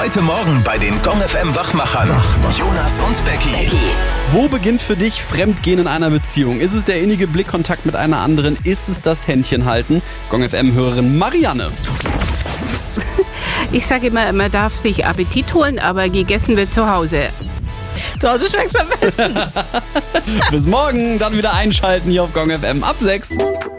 Heute Morgen bei den Gong FM Wachmachern. Jonas und Becky. Wo beginnt für dich Fremdgehen in einer Beziehung? Ist es der innige Blickkontakt mit einer anderen? Ist es das Händchenhalten? Gong FM-Hörerin Marianne. Ich sage immer, man darf sich Appetit holen, aber gegessen wird zu Hause. Zu Hause schmeckt's am besten. Bis morgen, dann wieder einschalten hier auf Gong FM ab 6.